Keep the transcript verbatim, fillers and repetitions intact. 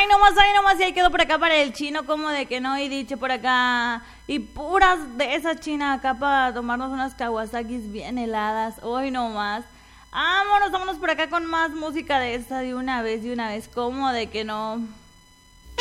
Ay, nomás, ay, nomás, y ahí quedó por acá para el chino, como de que no, y dicho por acá. Y puras de esa china acá para tomarnos unas Kawasakis bien heladas. Hoy nomás. Vámonos, vámonos por acá con más música de esta de una vez, de una vez. Como de que no.